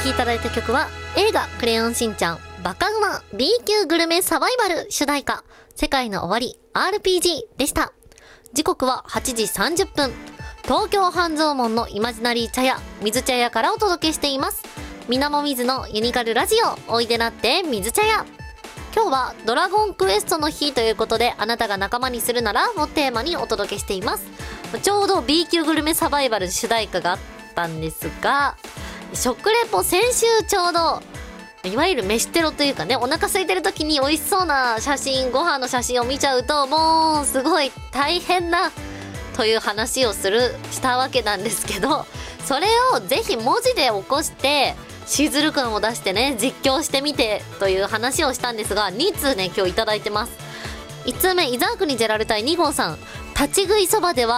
きいただいた曲は映画クレヨンしんちゃんバカウマ B 級グルメサバイバル主題歌世界の終わり RPG でした。時刻は8時30分。東京半蔵門のイマジナリー茶屋水茶屋からお届けしています。みなもみずのユニカルラジオおいでなって水茶屋。今日はドラゴンクエストの日ということで、あなたが仲間にするならをテーマにお届けしています。ちょうど B 級グルメサバイバル主題歌があったんですが、食レポ先週ちょうどいわゆる飯テロというかね、お腹空いてる時に美味しそうな写真、ご飯の写真を見ちゃうともうすごい大変なという話をしたわけなんですけど、それをぜひ文字で起こしてシズル感を出してね実況してみてという話をしたんですが、2通ね今日いただいてます。1通目、伊沢国ジェラル隊2号さん。立ち食いそばでは